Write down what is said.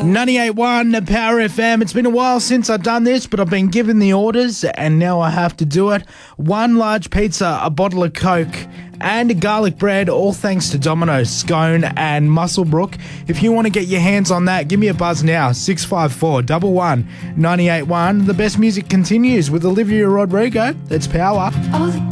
98.1 Power FM. It's been a while since I've done this, but I've been given the orders and now I have to do it. 1 large pizza, a bottle of Coke and garlic bread, all thanks to Domino's, Scone and Muswellbrook. If you want to get your hands on that, give me a buzz now, 654 11 98.1. The best music continues with Olivia Rodrigo. That's Power. All the